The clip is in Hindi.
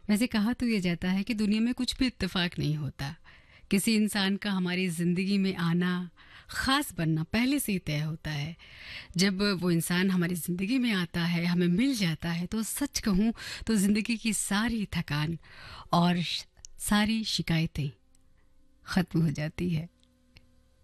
वैसे कहा तो ये जाता है कि दुनिया में कुछ भी इत्तेफाक नहीं होता। किसी इंसान का हमारी ज़िंदगी में आना, ख़ास बनना पहले से ही तय होता है। जब वो इंसान हमारी ज़िंदगी में आता है, हमें मिल जाता है, तो सच कहूँ तो ज़िंदगी की सारी थकान और सारी शिकायतें ख़त्म हो जाती है।